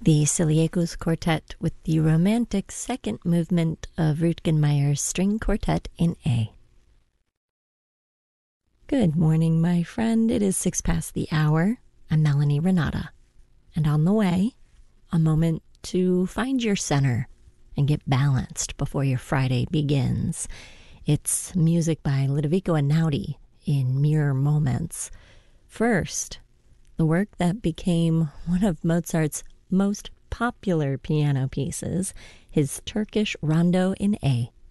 The Ciliegos Quartet with the romantic second movement of Rutgen Meyer's String Quartet in A. Good morning, my friend. It is 6 past the hour. I'm Melanie Renata. And on the way, a moment to find your center and get balanced before your Friday begins. It's music by Ludovico Einaudi in Mere Moments. First, the work that became one of Mozart's most popular piano pieces, his Turkish Rondo in A